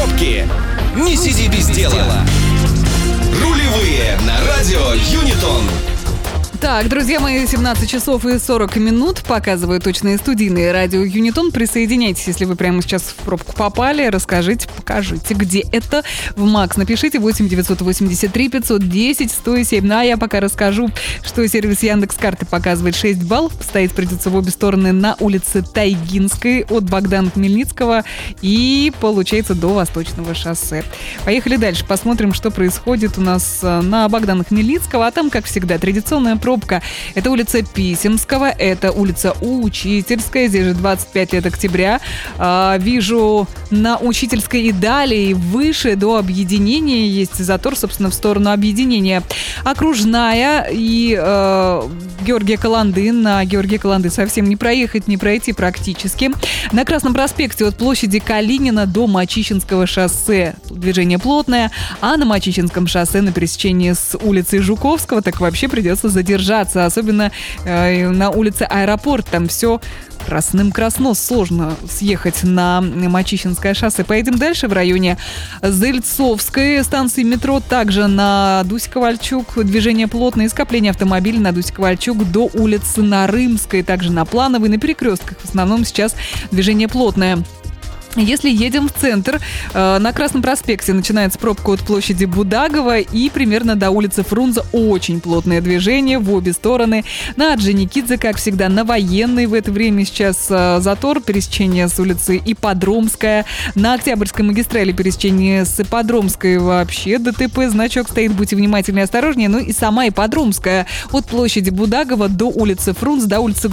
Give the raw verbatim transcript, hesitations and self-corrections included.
пробки. Не сиди без дела. Рулевые на радио Юнитон. Так, друзья мои, семнадцать часов и сорок минут показывают точные студийные радио Юнитон. Присоединяйтесь, если вы прямо сейчас в пробку попали. Расскажите, покажите, где это. В МАКС напишите восемь девятьсот восемьдесят три пятьсот десять сто семь. Ну, а я пока расскажу, что сервис Яндекс.Карты показывает шесть баллов. Стоять придется в обе стороны на улице Тайгинской от Богдана Хмельницкого и, получается, до Восточного шоссе. Поехали дальше, посмотрим, что происходит у нас на Богдана Хмельницкого. А там, как всегда, традиционная пробка. Пробка. Это улица Писемского, это улица Учительская, здесь же двадцать пять лет октября. А, вижу на Учительской и далее, и выше до объединения есть затор, собственно, в сторону объединения. Окружная и э, Георгия Каланды. На Георгия Каланды совсем не проехать, не пройти практически. На Красном проспекте от площади Калинина до Мачищинского шоссе движение плотное, а на Мачищинском шоссе на пересечении с улицей Жуковского так вообще придется задержаться. Особенно э, на улице Аэропорт. Там все красным-красно. Сложно съехать на Мачищинское шоссе. Поедем дальше в районе Зельцовской станции метро. Также на Дусь-Ковальчук движение плотное. Скопление автомобилей на Дусь-Ковальчук до улицы Нарымской. Также на Плановой, на перекрестках. В основном сейчас движение плотное. Если едем в центр, э, на Красном проспекте начинается пробка от площади Будагова и примерно до улицы Фрунзе очень плотное движение в обе стороны. На Орджоникидзе, как всегда, на Военной в это время сейчас э, затор, пересечение с улицы Ипподромская. На Октябрьской магистрали пересечение с Ипподромской вообще ДТП, значок стоит, будьте внимательны и осторожнее. Ну и сама Ипподромская от площади Будагова до улицы Фрунзе, до улицы